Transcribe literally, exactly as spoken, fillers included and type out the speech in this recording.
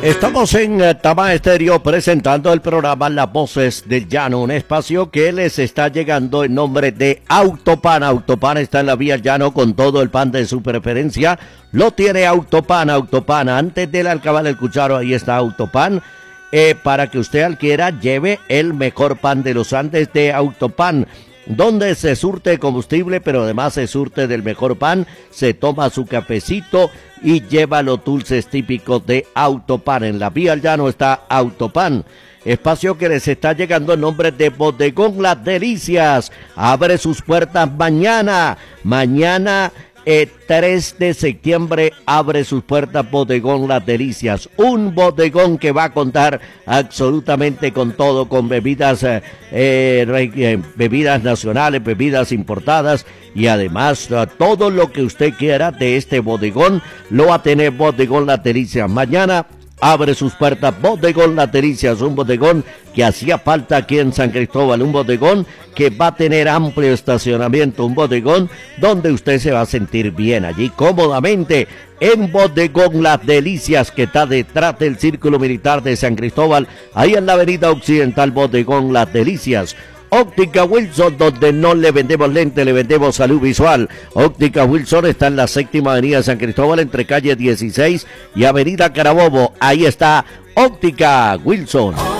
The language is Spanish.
Estamos en eh, Tama Estéreo presentando el programa Las Voces del Llano, un espacio que les está llegando en nombre de Autopan. Autopan está en la vía Llano con todo el pan de su preferencia. Lo tiene Autopan, Autopan. Antes del Alcabal El Cucharo, ahí está Autopan. Eh, para que usted adquiera, lleve el mejor pan de los Andes de Autopan, donde se surte combustible, pero además se surte del mejor pan, se toma su cafecito y lleva los dulces típicos de Autopan. En la vía al llano está Autopan, espacio que les está llegando en nombre de Bodegón Las Delicias. Abre sus puertas mañana, mañana eh, tres de septiembre abre sus puertas Bodegón Las Delicias, un bodegón que va a contar absolutamente con todo, con bebidas eh, eh, bebidas nacionales, bebidas importadas y además eh, todo lo que usted quiera de este bodegón lo va a tener Bodegón Las Delicias. Mañana abre sus puertas Bodegón Las Delicias, un bodegón que hacía falta aquí en San Cristóbal, un bodegón que va a tener amplio estacionamiento, un bodegón donde usted se va a sentir bien allí cómodamente en Bodegón Las Delicias, que está detrás del Círculo Militar de San Cristóbal, ahí en la avenida Occidental. Bodegón Las Delicias. Óptica Wilson, donde no le vendemos lente, le vendemos salud visual. Óptica Wilson está en la séptima avenida de San Cristóbal, entre calle dieciséis y avenida Carabobo. Ahí está Óptica Wilson.